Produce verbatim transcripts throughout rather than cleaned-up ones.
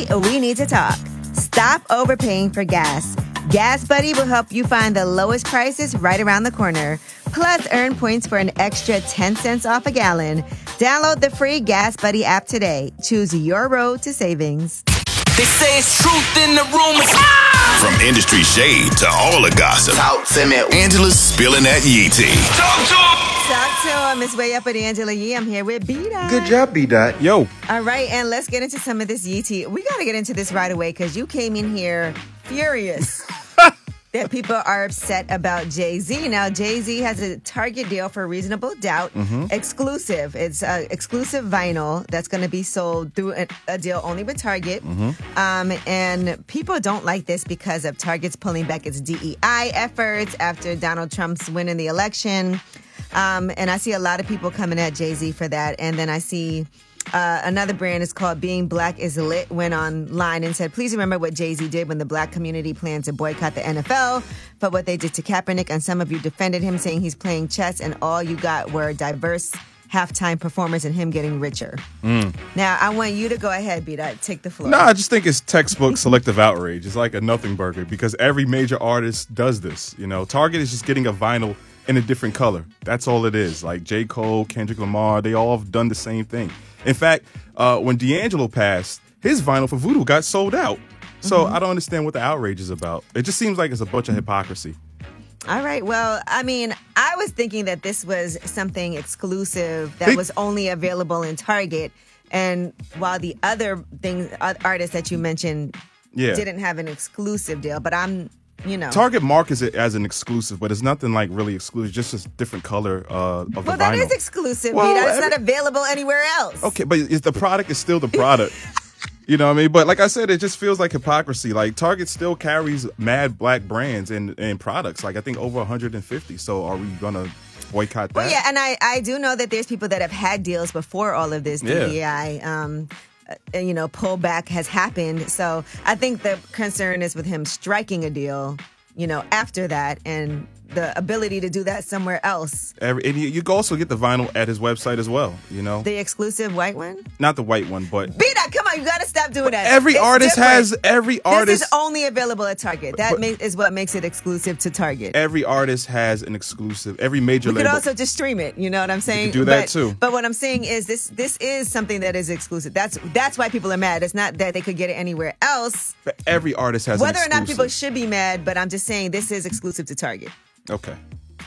Buddy, we need to talk. Stop overpaying for gas. Gas Buddy will help you find the lowest prices right around the corner. Plus, earn points for an extra ten cents off a gallon. Download the free Gas Buddy app today. Choose your road to savings. They say it's truth in the rumors. From industry shade to all the gossip. Talk to me. Angela's spilling that yee tea. Talk to him. Talk to him. It's Way Up with Angela Yee. I'm here with B-Dot. Good job, B-Dot. Yo. All right, and let's get into some of this Yee tea. We got to get into this right away because you came in here furious that people are upset about Jay-Z. Now, Jay-Z has a Target deal for Reasonable Doubt, mm-hmm. exclusive. It's uh, exclusive vinyl that's going to be sold through a, a deal only with Target. Mm-hmm. Um, and people don't like this because of Target's pulling back its D E I efforts after Donald Trump's winning the election. Um, and I see a lot of people coming at Jay-Z for that. And then I see uh, another brand is called Being Black is Lit went online and said, please remember what Jay-Z did when the black community planned to boycott the N F L, but what they did to Kaepernick. And some of you defended him, saying he's playing chess, and all you got were diverse halftime performers and him getting richer. Mm. Now, I want you to go ahead, B-Dot. Take the floor. No, I just think it's textbook selective outrage. It's like a nothing burger because every major artist does this. You know, Target is just getting a vinyl in a different color. That's all it is. Like J. Cole, Kendrick Lamar, they all have done the same thing. In fact, uh, when D'Angelo passed, his vinyl for Voodoo got sold out. So mm-hmm. I don't understand what the outrage is about. It just seems like it's a bunch of hypocrisy. All right. Well, I mean, I was thinking that this was something exclusive that they- was only available in Target. And while the other things, artists that you mentioned yeah. didn't have an exclusive deal, but I'm... You know. Target markets it as an exclusive, but it's nothing like really exclusive. Just a different color uh, of the vinyl. Well, that is exclusive, well, B-Dot. It's every- not available anywhere else. Okay, but it's, the product is still the product. You know what I mean? But like I said, it just feels like hypocrisy. Like Target still carries mad black brands and, and products. Like I think over one hundred fifty. So are we going to boycott that? Well, yeah, and I, I do know that there's people that have had deals before all of this Yeah. D E I. Um, Uh, you know, pullback has happened. So I think the concern is with him striking a deal, you know, after that, and the ability to do that somewhere else. Every, and you, you can also get the vinyl at his website as well, you know? The exclusive white one? Not the white one, but... B-Dot, come on, you got to stop doing that. Every It's artist different. has... Every artist... This is only available at Target. That but, ma- is what makes it exclusive to Target. Every artist has an exclusive. Every major We label... could also just stream it, you know what I'm saying? You could do that but, too. But what I'm saying is this this is something that is exclusive. That's that's why people are mad. It's not that they could get it anywhere else. But every artist has Whether an or exclusive. not people should be mad, but I'm just saying this is exclusive to Target. Okay.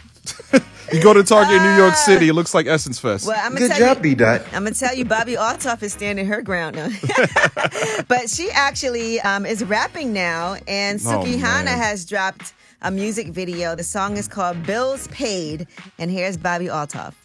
You go to Target in New York City, it looks like Essence Fest. Well, I'm Good tell job, you, B-Dot. I'm gonna tell you, Bobby Altoff is standing her ground now. But she actually um, is rapping now, and Oh, Suki Hana man. has dropped a music video. The song is called "Bills Paid," and here's Bobby Altoff.